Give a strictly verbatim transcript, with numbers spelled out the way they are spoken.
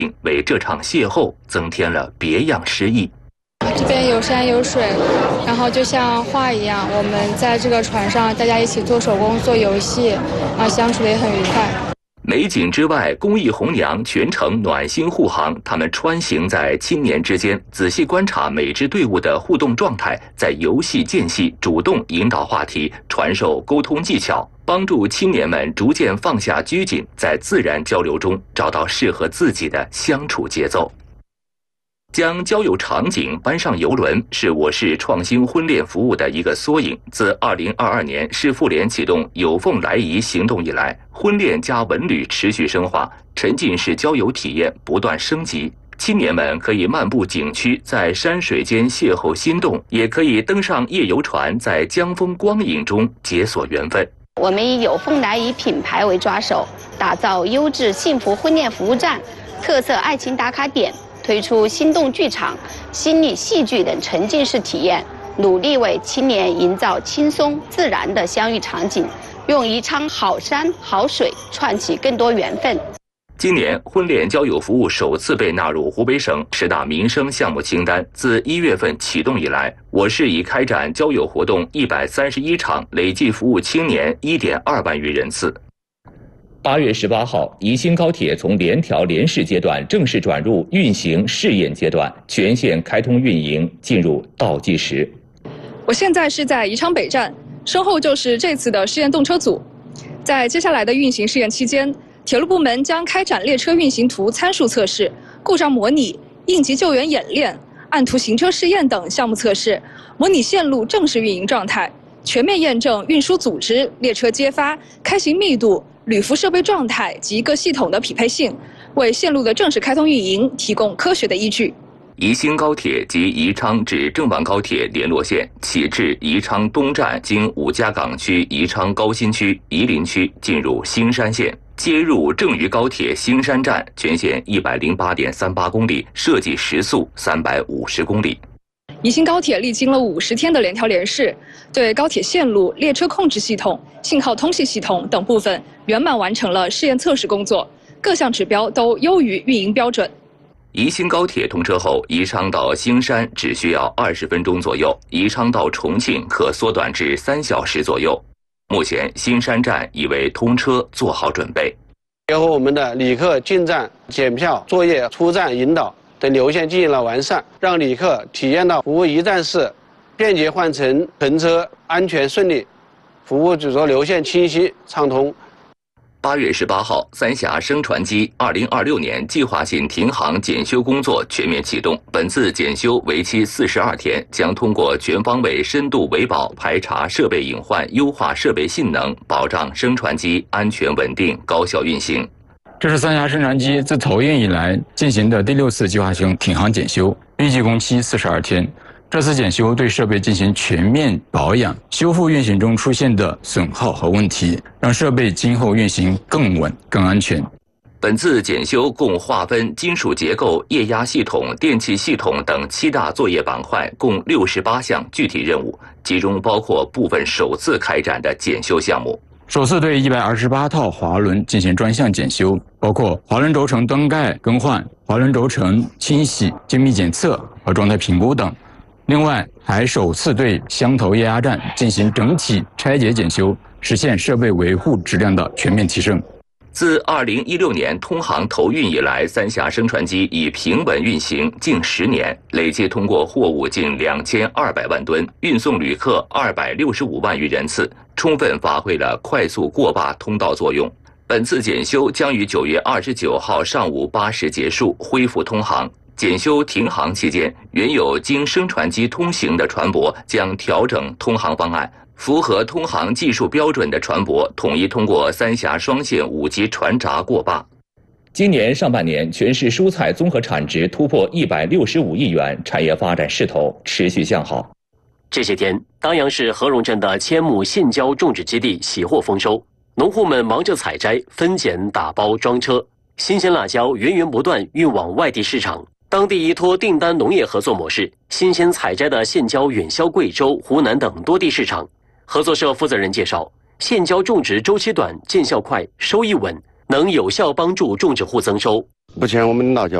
为这场邂逅增添了别样诗意。 这边有山有水，然后就像画一样，我们在这个船上大家一起做手工做游戏，啊，相处得也很愉快。 美景之外，公益红娘全程暖心护航，他们穿行在青年之间，仔细观察每支队伍的互动状态，在游戏间隙主动引导话题，传授沟通技巧，帮助青年们逐渐放下拘谨，在自然交流中找到适合自己的相处节奏。将交友场景搬上邮轮，是我市创新婚恋服务的一个缩影。自二零二二年市妇联启动有凤来仪行动以来，婚恋加文旅持续深化，沉浸式交友体验不断升级。青年们可以漫步景区，在山水间邂逅心动，也可以登上夜游船，在江风光影中解锁缘分。 我们以有凤来仪品牌为抓手，打造优质幸福婚恋服务站、特色爱情打卡点。推出心动剧场、心理戏剧等沉浸式体验，努力为青年营造轻松自然的相遇场景，用宜昌好山好水串起更多缘分。 今年婚恋交友服务首次被纳入湖北省十大民生项目清单。自一月份启动以来，我市已开展交友活动一百三十一场，累计服务青年一点二万余人次。八月十八号，宜兴高铁从联调联试阶段正式转入运行试验阶段，全线开通运营进入倒计时。 我现在是在宜昌北站，身后就是这次的试验动车组。在接下来的运行试验期间，铁路部门将开展列车运行图参数测试、故障模拟、应急救援演练、按图行车试验等项目测试，模拟线路正式运营状态，全面验证运输组织、列车揭发、开行密度、旅服设备状态及各系统的匹配性，为线路的正式开通运营提供科学的依据。 宜兴高铁及宜昌至郑王高铁联络线起至宜昌东站，经五家港区、宜昌高新区、夷陵区进入兴山线，接入郑渝高铁兴山站，全线一百零八点三八公里，设计时速三百五十公里。 宜兴高铁历经了五十天的联调联试，对高铁线路、列车控制系统、信号通信系统等部分圆满完成了试验测试工作，各项指标都优于运营标准。 宜兴高铁通车后，宜昌到兴山只需要二十分钟左右，宜昌到重庆可缩短至三小时左右。目前，兴山站已为通车做好准备。 结合我们的旅客进站、检票、作业、出站引导等流线进行了完善，让旅客体验到服务一站式、便捷换乘、乘车安全顺利，服务组织流线清晰畅通。 八月十八号，三峡升船机二零二六年计划性停航检修工作全面启动。本次检修为期四十二天，将通过全方位深度维保排查设备隐患，优化设备性能，保障升船机安全稳定、高效运行。 这是三峡升船机自投运以来进行的第六次计划性停航检修，预计工期四十二天。这次检修对设备进行全面保养，修复运行中出现的损耗和问题，让设备今后运行更稳、更安全。 本次检修共划分金属结构、液压系统、电气系统等七大作业板块，共六十八项具体任务，其中包括部分首次开展的检修项目。 首次对一百二十八套滑轮进行专项检修，包括滑轮轴承灯盖更换、滑轮轴承清洗、精密检测和状态评估等。另外，还首次对箱头液压站进行整体拆解检修，实现设备维护质量的全面提升。 自二零一六年通航投运以来，三峡升船机已平稳运行近十年，累计通过货物近两千二百万吨，运送旅客二百六十五万余人次，充分发挥了快速过坝通道作用。本次检修将于九月二十九号上午八时结束，恢复通航。检修停航期间，原有经升船机通行的船舶将调整通航方案，符合通航技术标准的船舶统一通过三峡双线五级船闸过坝。今年上半年，全市蔬菜综合产值突破一百六十五亿元，产业发展势头持续向好。 这些天，当阳市和荣镇的千亩现浇种植基地喜获丰收，农户们忙着采摘、分拣、打包、装车，新鲜辣椒源源不断运往外地市场。当地依托订单农业合作模式，新鲜采摘的现浇远销贵州、湖南等多地市场。合作社负责人介绍，现浇种植周期短、见效快、收益稳，能有效帮助种植户增收。 目前我们辣椒